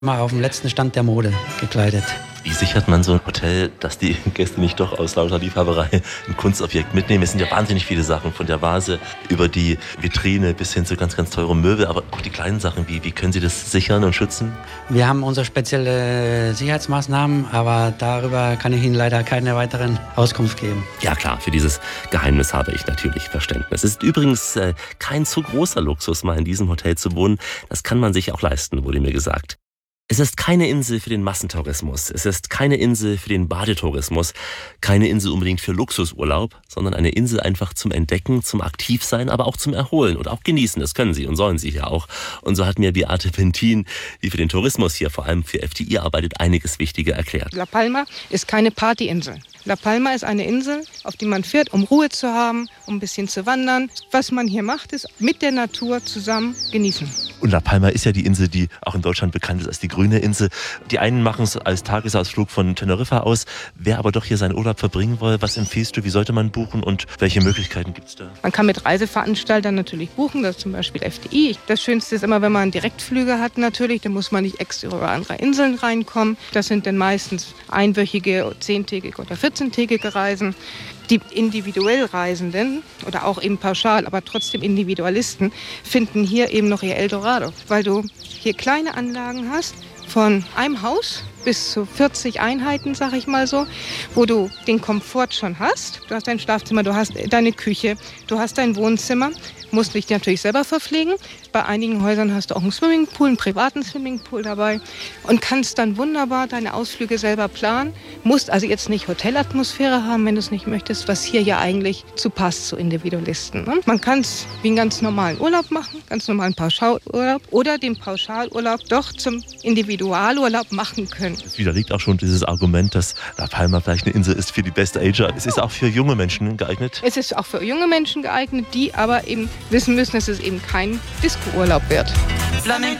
mal auf dem letzten Stand der Mode gekleidet. Wie sichert man so ein Hotel, dass die Gäste nicht doch aus lauter Liebhaberei ein Kunstobjekt mitnehmen? Es sind ja wahnsinnig viele Sachen, von der Vase über die Vitrine bis hin zu ganz, ganz teuren Möbel, aber auch die kleinen Sachen. Wie können Sie das sichern und schützen? Wir haben unsere spezielle Sicherheitsmaßnahmen, aber darüber kann ich Ihnen leider keine weiteren Auskunft geben. Ja klar, für dieses Geheimnis habe ich natürlich Verständnis. Es ist übrigens kein zu großer Luxus, mal in diesem Hotel zu wohnen. Das kann man sich auch leisten, wurde mir gesagt. Es ist keine Insel für den Massentourismus, es ist keine Insel für den Badetourismus, keine Insel unbedingt für Luxusurlaub, sondern eine Insel einfach zum Entdecken, zum Aktivsein, aber auch zum Erholen und auch genießen. Das können Sie und sollen Sie ja auch. Und so hat mir Beate Pentin, die für den Tourismus hier vor allem für FDI arbeitet, einiges Wichtige erklärt. La Palma ist keine Partyinsel. La Palma ist eine Insel, auf die man fährt, um Ruhe zu haben, um ein bisschen zu wandern. Was man hier macht, ist mit der Natur zusammen genießen. Und La Palma ist ja die Insel, die auch in Deutschland bekannt ist als die grüne Insel. Die einen machen es als Tagesausflug von Teneriffa aus. Wer aber doch hier seinen Urlaub verbringen will, was empfiehlst du? Wie sollte man buchen und welche Möglichkeiten gibt es da? Man kann mit Reiseveranstaltern natürlich buchen, das ist zum Beispiel FDI. Das Schönste ist immer, wenn man Direktflüge hat natürlich, dann muss man nicht extra über andere Inseln reinkommen. Das sind dann meistens einwöchige, 10-tägige oder 14-tägige Reisen. Die individuell Reisenden oder auch eben pauschal, aber trotzdem Individualisten finden hier eben noch ihr Eldorado, weil du hier kleine Anlagen hast, von einem Haus bis zu 40 Einheiten, sag ich mal so, wo du den Komfort schon hast. Du hast dein Schlafzimmer, du hast deine Küche, du hast dein Wohnzimmer, musst dich natürlich selber verpflegen. Bei einigen Häusern hast du auch einen Swimmingpool, einen privaten Swimmingpool dabei und kannst dann wunderbar deine Ausflüge selber planen. Musst also jetzt nicht Hotelatmosphäre haben, wenn du es nicht möchtest, was hier ja eigentlich zu passt zu Individualisten. Ne? Man kann es wie einen ganz normalen Urlaub machen, ganz normalen Pauschalurlaub oder den Pauschalurlaub doch zum Individualurlaub machen können. Es widerlegt auch schon dieses Argument, dass La Palma vielleicht eine Insel ist für die Best Ager. Es ist auch für junge Menschen geeignet. Es ist auch für junge Menschen geeignet, die aber eben wissen müssen, dass es eben kein Disco-Urlaub wird. Flamenco